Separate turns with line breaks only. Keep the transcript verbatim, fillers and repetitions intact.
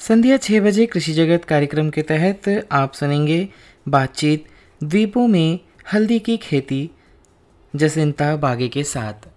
संध्या छः बजे कृषि जगत कार्यक्रम के तहत आप सुनेंगे बातचीत द्वीपों में हल्दी की खेती जसिंता बागे के साथ।